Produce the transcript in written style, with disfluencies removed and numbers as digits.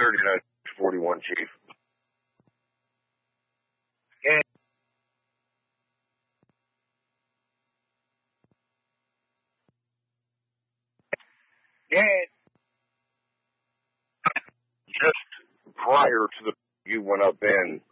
39-41, Chief. And just prior to the you went up in,